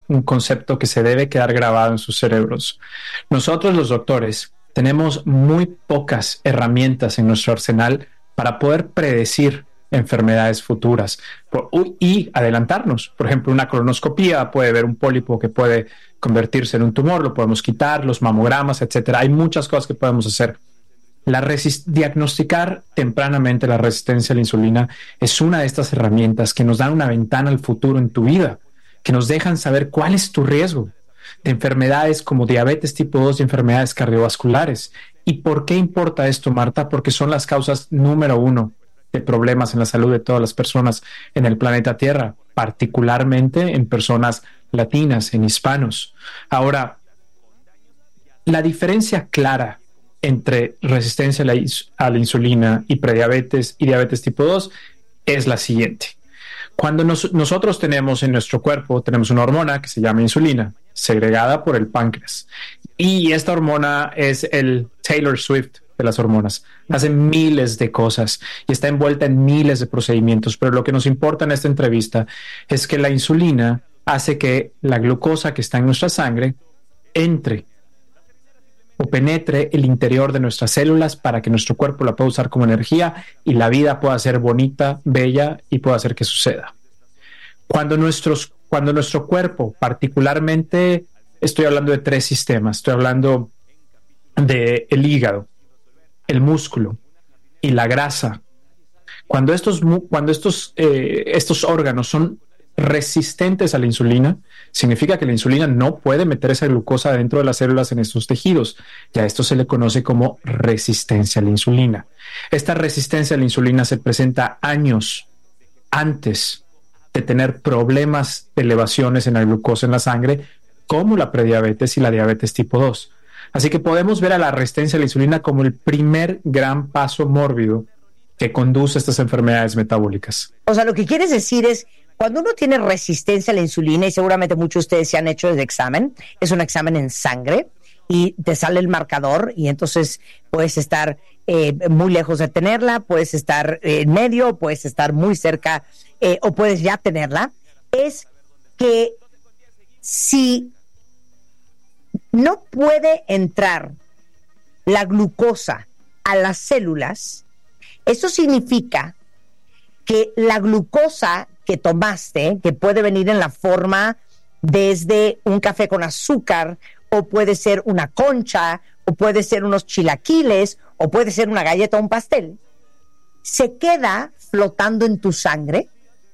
un concepto que se debe quedar grabado en sus cerebros. Nosotros, los doctores, tenemos muy pocas herramientas en nuestro arsenal para poder predecir enfermedades futuras y adelantarnos. Por ejemplo, una colonoscopía puede ver un pólipo que puede convertirse en un tumor, lo podemos quitar, los mamogramas, etcétera. Hay muchas cosas que podemos hacer. Diagnosticar tempranamente la resistencia a la insulina es una de estas herramientas que nos dan una ventana al futuro en tu vida, que nos dejan saber cuál es tu riesgo de enfermedades como diabetes tipo 2 y enfermedades cardiovasculares. ¿Y por qué importa esto, Marta? Porque son las causas número 1 de problemas en la salud de todas las personas en el planeta Tierra, particularmente en personas latinas, en hispanos. Ahora, la diferencia clara entre resistencia a la insulina y prediabetes y diabetes tipo 2 es la siguiente. Cuando nosotros tenemos en nuestro cuerpo, tenemos una hormona que se llama insulina, segregada por el páncreas. Y esta hormona es el Taylor Swift de las hormonas. Hace miles de cosas y está envuelta en miles de procedimientos, pero lo que nos importa en esta entrevista es que la insulina hace que la glucosa que está en nuestra sangre entre o penetre el interior de nuestras células para que nuestro cuerpo la pueda usar como energía y la vida pueda ser bonita, bella y pueda hacer que suceda. Cuando nuestro cuerpo, particularmente, estoy hablando de 3 sistemas, estoy hablando del hígado, el músculo y la grasa. Cuando estos órganos son resistentes a la insulina, significa que la insulina no puede meter esa glucosa dentro de las células en estos tejidos. Y a esto se le conoce como resistencia a la insulina. Esta resistencia a la insulina se presenta años antes de tener problemas de elevaciones en la glucosa en la sangre, como la prediabetes y la diabetes tipo 2. Así que podemos ver a la resistencia a la insulina como el primer gran paso mórbido que conduce a estas enfermedades metabólicas. O sea, lo que quieres decir es, cuando uno tiene resistencia a la insulina, y seguramente muchos de ustedes se han hecho el examen, es un examen en sangre y te sale el marcador y entonces puedes estar muy lejos de tenerla, puedes estar en medio, puedes estar muy cerca o puedes ya tenerla, es que si no puede entrar la glucosa a las células, eso significa que la glucosa que tomaste, que puede venir en la forma desde un café con azúcar, o puede ser una concha, o puede ser unos chilaquiles, o puede ser una galleta o un pastel, se queda flotando en tu sangre.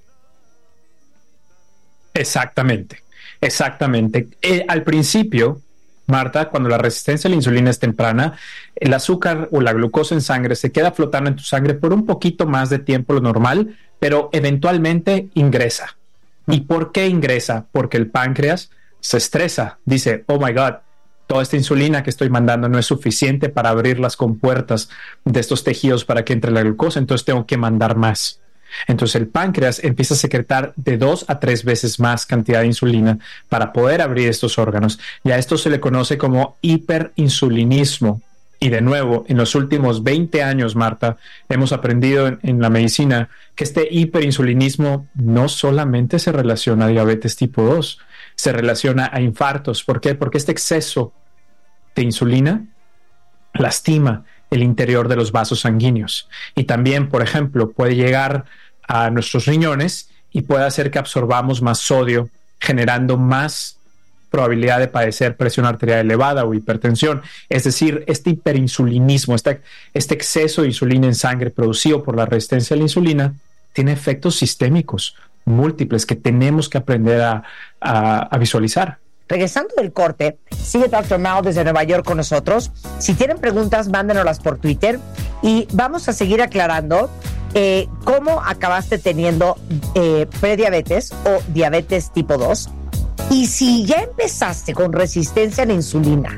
Exactamente. Al principio, Marta, cuando la resistencia a la insulina es temprana, el azúcar o la glucosa en sangre se queda flotando en tu sangre por un poquito más de tiempo de lo normal, pero eventualmente ingresa. ¿Y por qué ingresa? Porque el páncreas se estresa, dice, oh my God, toda esta insulina que estoy mandando no es suficiente para abrir las compuertas de estos tejidos para que entre la glucosa, entonces tengo que mandar más. Entonces el páncreas empieza a secretar de 2 a 3 veces más cantidad de insulina para poder abrir estos órganos. Y a esto se le conoce como hiperinsulinismo. Y de nuevo, en los últimos 20 años, Marta, hemos aprendido en la medicina que este hiperinsulinismo no solamente se relaciona a diabetes tipo 2, se relaciona a infartos. ¿Por qué? Porque este exceso de insulina lastima el interior de los vasos sanguíneos. Y también, por ejemplo, puede llegar a nuestros riñones y puede hacer que absorbamos más sodio, generando más probabilidad de padecer presión arterial elevada o hipertensión. Es decir, este hiperinsulinismo, este exceso de insulina en sangre producido por la resistencia a la insulina, tiene efectos sistémicos múltiples que tenemos que aprender a visualizar. Regresando del corte, sigue Dr. Mao desde Nueva York con nosotros. Si tienen preguntas, mándenoslas por Twitter y vamos a seguir aclarando cómo acabaste teniendo prediabetes o diabetes tipo 2. Y si ya empezaste con resistencia a la insulina,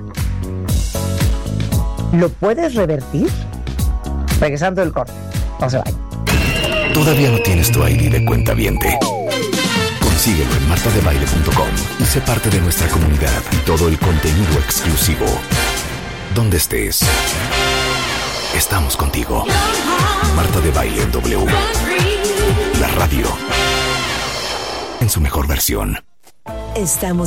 ¿lo puedes revertir? Regresando del corte, no se vayan. ¿Todavía no tienes tu ID de cuentaviente? Consíguelo en martadebaile.com y sé parte de nuestra comunidad y todo el contenido exclusivo. Donde estés, estamos contigo. Marta de Baile en W. La radio en su mejor versión. Estamos